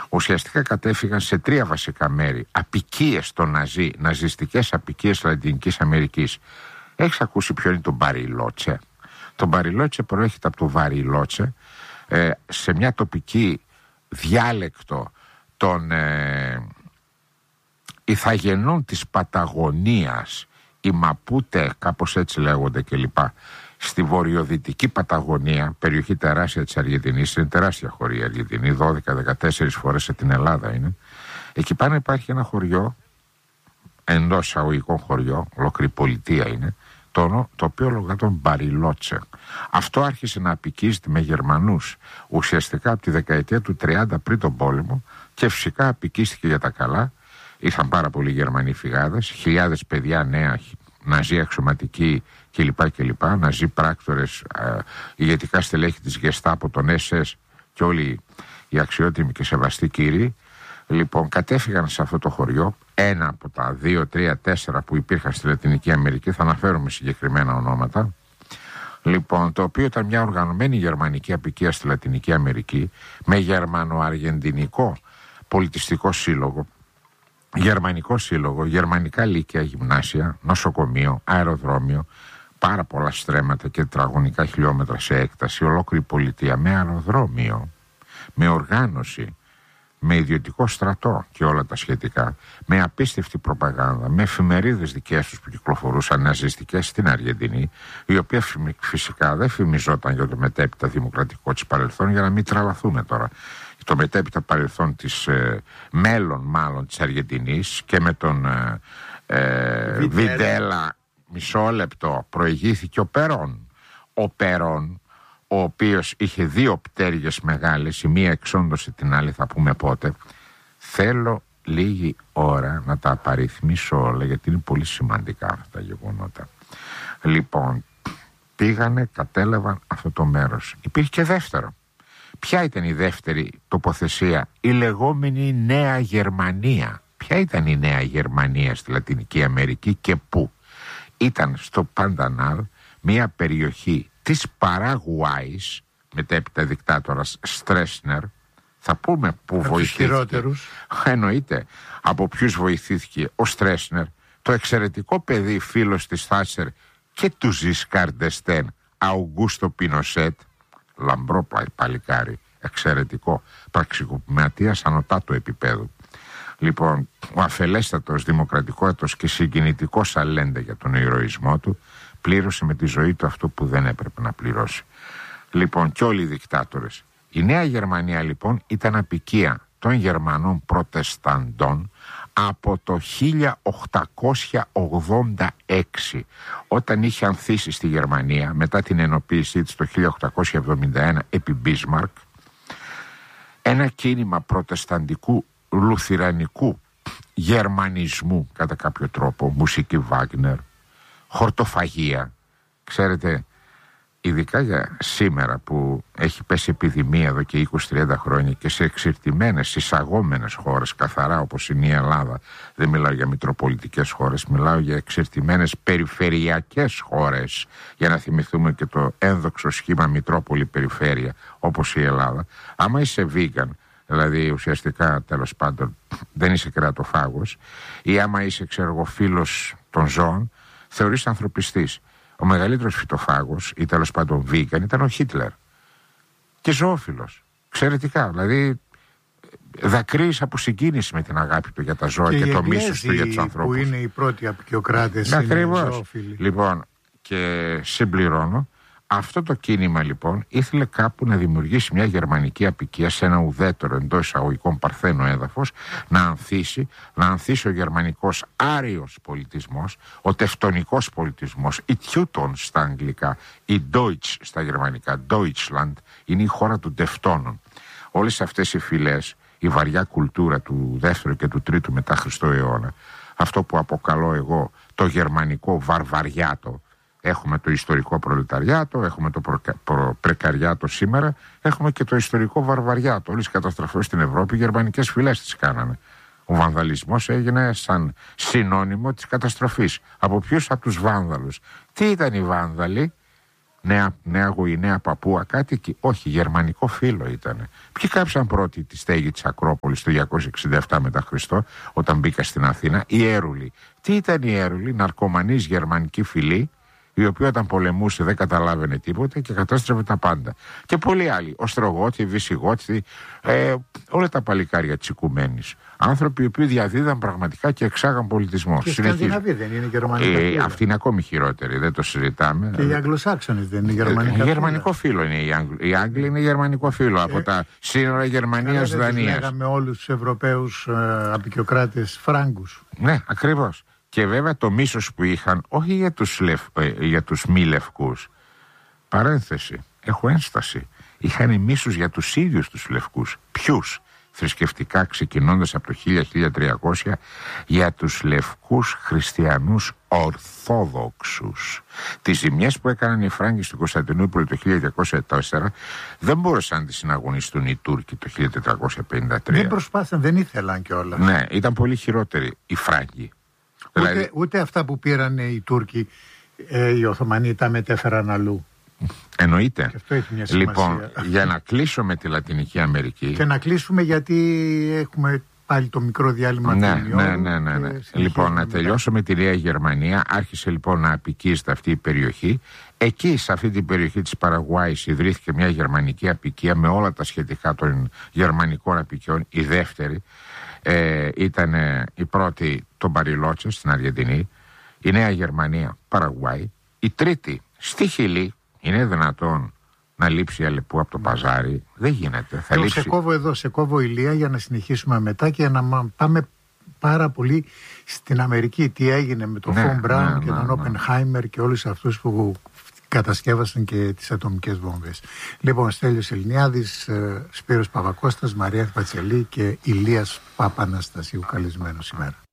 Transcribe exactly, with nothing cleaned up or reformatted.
ουσιαστικά κατέφυγαν σε τρία βασικά μέρη. Απικίες των Ναζί, ναζιστικές απικίες Λατινικής Αμερικής. Έχεις ακούσει ποιο είναι το Μπαριλότσε? Το Μπαριλότσε προέρχεται από το Βαριλότσε, ε, σε μια τοπική διάλεκτο των ε, ηθαγενών της Παταγωνίας, οι Μαπούτε, κάπως έτσι λέγονται κλπ. Στη βορειοδυτική Παταγωνία, περιοχή τεράστια της Αργεντινής, είναι τεράστια χωρί η Αργεντινή, δώδεκα δεκατέσσερα φορές σε την Ελλάδα είναι. Εκεί πάνω υπάρχει ένα χωριό, εντός εισαγωγικών χωριό, ολόκληρη πολιτεία είναι, το, το οποίο λογόταν Μπαριλότσε. Αυτό άρχισε να απικίζεται με Γερμανούς ουσιαστικά από τη δεκαετία του τριάντα πριν τον πόλεμο, και φυσικά απικίστηκε για τα καλά. Ήρθαν πάρα πολλοί Γερμανοί φυγάδες, χιλιάδες παιδιά νέα, Ναζί αξιωματικοί κλπ. κλπ. Ναζί πράκτορες, ε, ηγετικά στελέχη της Γεστάπο, των ες ες και όλοι οι αξιότιμοι και σεβαστοί κύριοι. Λοιπόν, κατέφυγαν σε αυτό το χωριό, ένα από τα δύο, τρία, τέσσερα που υπήρχαν στη Λατινική Αμερική, θα αναφέρουμε συγκεκριμένα ονόματα. Λοιπόν, το οποίο ήταν μια οργανωμένη γερμανική απικία στη Λατινική Αμερική, με γερμανο-αργεντινικό πολιτιστικό σύλλογο, γερμανικό σύλλογο, γερμανικά λύκεια, γυμνάσια, νοσοκομείο, αεροδρόμιο, πάρα πολλά στρέμματα και τετραγωνικά χιλιόμετρα σε έκταση, ολόκληρη πολιτεία με αεροδρόμιο, με οργάνωση, με ιδιωτικό στρατό και όλα τα σχετικά, με απίστευτη προπαγάνδα, με εφημερίδες δικές τους που κυκλοφορούσαν ναζιστικές στην Αργεντινή, η οποία φυσικά δεν φημιζόταν για το μετέπειτα δημοκρατικό της παρελθόν, για να μην τραλαθούμε τώρα. Το μετέπειτα παρελθόν της ε, μέλλον μάλλον της Αργεντινής, και με τον ε, ε, Βιντέλα, μισό λεπτό, προηγήθηκε ο Περόν. Ο Περόν, ο οποίος είχε δύο πτέρυγες μεγάλες, η μία εξόντωσε την άλλη, θα πούμε πότε. Θέλω λίγη ώρα να τα απαριθμίσω όλα, γιατί είναι πολύ σημαντικά αυτά τα γεγονότα. Λοιπόν, πήγανε, κατέλαβαν αυτό το μέρος. Υπήρχε και δεύτερο. Ποια ήταν η δεύτερη τοποθεσία? Η λεγόμενη Νέα Γερμανία. Ποια ήταν η Νέα Γερμανία στη Λατινική Αμερική και πού? Ήταν στο Παντανάλ, μια περιοχή της Παραγουάης, μετέπειτα δικτάτορας Στρέσνερ. Θα πούμε πού βοηθήθηκε. Εννοείται. Από ποιους βοηθήθηκε ο Στρέσνερ? Το εξαιρετικό παιδί, φίλος της Θάτσερ και του Ζισκάρ ντ'Εστέν, Αουγκούστο Πινοσέτ. Λαμπρό παλικάρι, εξαιρετικό, πραξικοπηματίας ανωτάτου επίπεδου. Λοιπόν, ο αφελέστατος, δημοκρατικότατος και συγκινητικός Αλέντε για τον ηρωισμό του, πλήρωσε με τη ζωή του αυτό που δεν έπρεπε να πληρώσει. Λοιπόν, και όλοι οι δικτάτορες. Η Νέα Γερμανία λοιπόν ήταν απικία των Γερμανών προτεσταντών από το χίλια οκτακόσια ογδόντα έξι, όταν είχε ανθίσει στη Γερμανία μετά την ενοποίησή της το χίλια οκτακόσια εβδομήντα ένα επί Μπίσμαρκ, ένα κίνημα προτεσταντικού λουθυρανικού γερμανισμού κατά κάποιο τρόπο, μουσική Βάγνερ, χορτοφαγία. Ξέρετε, ειδικά για σήμερα που έχει πέσει επιδημία εδώ και είκοσι τριάντα χρόνια και σε εξηρτημένες, εισαγόμενες χώρες καθαρά όπως είναι η Ελλάδα, δεν μιλάω για μητροπολιτικές χώρες, μιλάω για εξηρτημένες περιφερειακές χώρες, για να θυμηθούμε και το ένδοξο σχήμα Μητρόπολη-Περιφέρεια όπως η Ελλάδα. Άμα είσαι vegan, δηλαδή ουσιαστικά τέλος πάντων δεν είσαι κρεατοφάγος, ή άμα είσαι ξέρω φίλος των ζώων, θεωρείς ανθρωπιστής. Ο μεγαλύτερος φυτοφάγος ή τέλος πάντων vegan ήταν ο Χίτλερ. Και ζωόφιλος. Εξαιρετικά. Δηλαδή δακρύεις από συγκίνηση με την αγάπη του για τα ζώα και, και το μίσος του για τους ανθρώπους. Που είναι οι πρώτοι απεικιοκράτες, είναι ζωόφιλοι. Λοιπόν, και συμπληρώνω, αυτό το κίνημα λοιπόν ήθελε κάπου να δημιουργήσει μια γερμανική απικία σε ένα ουδέτερο εντός εισαγωγικών παρθένο έδαφος, να ανθίσει, να ανθίσει ο γερμανικός άριος πολιτισμός, ο τευτονικός πολιτισμός, η Teuton στα αγγλικά, η Deutsch στα γερμανικά, Deutschland είναι η χώρα των τευτώνων. Όλες αυτές οι φυλές, η βαριά κουλτούρα του δεύτερου και του τρίτου μετά Χριστό αιώνα, αυτό που αποκαλώ εγώ το γερμανικό βαρβαριάτο. Έχουμε το ιστορικό προλεταριάτο, έχουμε το προ, προ, πρεκαριάτο σήμερα, έχουμε και το ιστορικό βαρβαριάτο. Όλες οι καταστροφές στην Ευρώπη, οι γερμανικές φυλές τις κάνανε. Ο βανδαλισμός έγινε σαν συνώνυμο της καταστροφής. Από ποιους? Από τους Βάνδαλους. Τι ήταν οι Βάνδαλοι? Νέα, Νέα Γουινέα, Παππούα, κάτοικοι. Όχι, γερμανικό φύλο ήταν. Ποιοι κάψαν πρώτη τη στέγη της Ακρόπολης το διακόσια εξήντα επτά μετά Χριστό, όταν μπήκα στην Αθήνα? Οι Έρουλοι. Τι ήταν οι Έρουλοι? Ναρκωμανείς γερμανική φυλή, η οποία όταν πολεμούσε δεν καταλάβαινε τίποτα και κατάστρεφε τα πάντα. Και πολλοί άλλοι, Οστρογότοι, Βυσιγότοι, ε, όλα τα παλικάρια της οικουμένης. Άνθρωποι οι οποίοι διαδίδαν πραγματικά και εξάγαν πολιτισμό. Και οι Σκανδιναβοί δεν είναι γερμανικά ε, φύλλα? Αυτή είναι ακόμη χειρότερη, δεν το συζητάμε. Και οι Αγγλοσάξονες δεν είναι γερμανικά? Ε, γερμανικό φύλλο είναι οι Άγγλοι. Οι Άγγλοι είναι γερμανικό φύλλο ε, από τα σύνορα Γερμανίας-Δανίας. Λέγαμε όλους τους Ευρωπαίους ε, απεικιοκράτες Φράγκους. Ναι, ακριβώς. Και βέβαια το μίσος που είχαν, όχι για τους, λευ, ε, για τους μη λευκούς. Παρένθεση, έχω ένσταση. Είχαν μίσος για τους ίδιους τους λευκούς. Ποιους? Θρησκευτικά, ξεκινώντας από το χίλια με χίλια τριακόσια, για τους λευκούς χριστιανούς ορθόδοξους. Τις ζημιές που έκαναν οι Φράγκοι στην Κωνσταντινούπολη το χίλια διακόσια τέσσερα δεν μπόρεσαν να τις συναγωνιστούν οι Τούρκοι το χίλια τετρακόσια πενήντα τρία. Δεν προσπάθησαν, δεν ήθελαν κιόλας. Ναι, ήταν πολύ χειρότεροι οι Φράγκοι. Ούτε, Δηλαδή... ούτε αυτά που πήραν οι Τούρκοι, ε, οι Οθωμανοί τα μετέφεραν αλλού. Εννοείται. Και αυτό έχει μια σημασία. Λοιπόν, για να κλείσω με τη Λατινική Αμερική. Και να κλείσουμε γιατί έχουμε πάλι το μικρό διάλειμμα. Ναι, ναι, ναι, ναι, ναι. Λοιπόν, να τελειώσω με τη Νέα Γερμανία. Άρχισε λοιπόν να απικίζεται αυτή η περιοχή. Εκεί, σε αυτή την περιοχή της Παραγουάης, ιδρύθηκε μια γερμανική απικία με όλα τα σχετικά των γερμανικών απικιών. Η δεύτερη ε, ήταν ε, η πρώτη των Μπαριλότσε στην Αργεντινή. Η Νέα Γερμανία, Παραγουάη. Η τρίτη στη Χιλή. Είναι δυνατόν να λείψει η Αλεπού από το παζάρι? Δεν γίνεται. Θα Εγώ λείψει... σε κόβω εδώ, σε κόβω ηλία για να συνεχίσουμε μετά και να πάμε πάρα πολύ στην Αμερική. Τι έγινε με τον ναι, Φον Μπράουν ναι, και ναι, τον ναι. Όπενχάιμερ και όλους αυτούς που κατασκεύασαν και τις ατομικές βόμβες. Λοιπόν, Στέλιος Ελληνιάδης, Σπύρος Παπακώστας, Μαρία Πατσελή και Ηλίας Παπαναστασίου καλεσμένος σήμερα.